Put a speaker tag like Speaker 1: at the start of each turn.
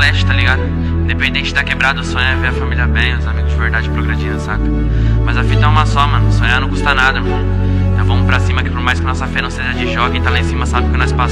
Speaker 1: leste, tá ligado? Independente da quebrada, o sonho é ver a família bem, os amigos de verdade progredindo, saca? Mas a fita é uma só, mano. Sonhar não custa nada, mano. Então vamos pra cima, que por mais que nossa fé não seja de jogo, quem tá lá em cima sabe que nós passamos.